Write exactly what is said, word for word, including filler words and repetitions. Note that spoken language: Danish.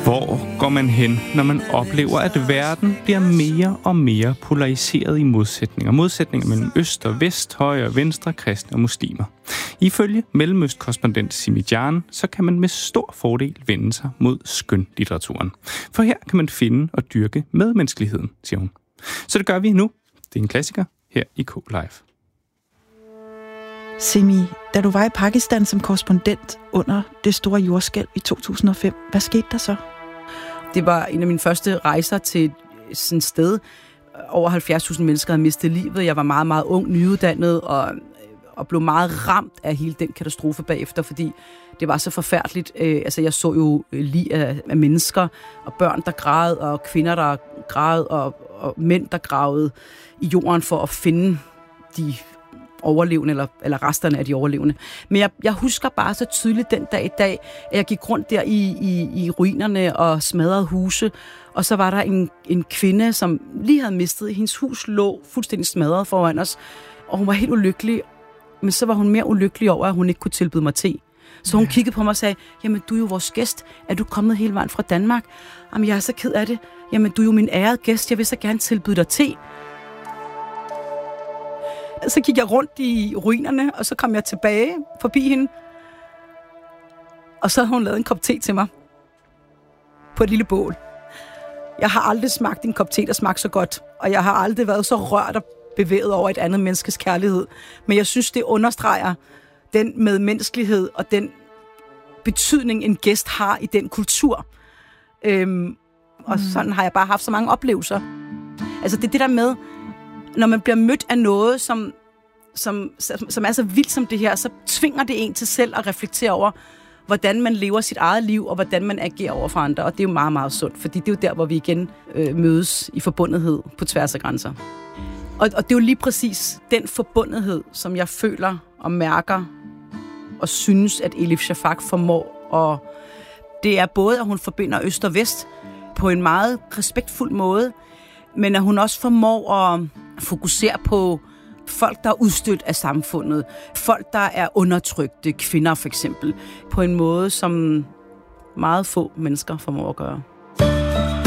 Hvor går man hen, når man oplever, at verden bliver mere og mere polariseret i modsætninger? Modsætninger mellem øst og vest, højre og venstre, kristne og muslimer. Ifølge Mellemøst-korrespondent Simi Jan, så kan man med stor fordel vende sig mod skønlitteraturen. For her kan man finde og dyrke medmenneskeligheden, siger hun. Så det gør vi nu. Det er en klassiker her i K-Live. Simi, da du var i Pakistan som korrespondent under det store jordskælv i to tusind og fem, hvad skete der så? Det var en af mine første rejser til sådan et sted. Over halvfjerds tusind mennesker havde mistet livet. Jeg var meget, meget ung, nyuddannet og, og blev meget ramt af hele den katastrofe bagefter, fordi det var så forfærdeligt. Altså, jeg så jo lig af, af mennesker og børn, der græd, og kvinder, der græd, og, og mænd, der gravede i jorden for at finde de overlevende, eller, eller resterne af de overlevende. Men jeg, jeg husker bare så tydeligt den dag i dag, at jeg gik rundt der i, i, i ruinerne og smadrede huse, og så var der en, en kvinde, som lige havde mistet. Hendes hus lå fuldstændig smadret foran os, og hun var helt ulykkelig, men så var hun mere ulykkelig over, at hun ikke kunne tilbyde mig te. Så hun ja. kiggede på mig og sagde, jamen du er jo vores gæst, er du kommet hele vejen fra Danmark? Jamen jeg er så ked af det. Jamen du er jo min ærede gæst, jeg vil så gerne tilbyde dig te. Så gik jeg rundt i ruinerne, og så kom jeg tilbage forbi hende. Og så havde hun lavet en kop te til mig. På et lille bål. Jeg har aldrig smagt en kop te, der smagte så godt. Og jeg har aldrig været så rørt og bevæget over et andet menneskes kærlighed. Men jeg synes, det understreger den medmenneskelighed og den betydning, en gæst har i den kultur. Øhm, og mm. sådan har jeg bare haft så mange oplevelser. Altså det er det der med, når man bliver mødt af noget, som, som, som er så vildt som det her, så tvinger det en til selv at reflektere over, hvordan man lever sit eget liv, og hvordan man agerer over for andre. Og det er jo meget, meget sundt, fordi det er jo der, hvor vi igen øh, mødes i forbundethed på tværs af grænser. Og, og det er jo lige præcis den forbundethed, som jeg føler og mærker, og synes, at Elif Shafak formår. Og det er både, at hun forbinder øst og vest på en meget respektfuld måde, men at hun også formår at fokusere på folk, der er udstødt af samfundet. Folk, der er undertrykte, kvinder for eksempel, på en måde, som meget få mennesker formår at gøre.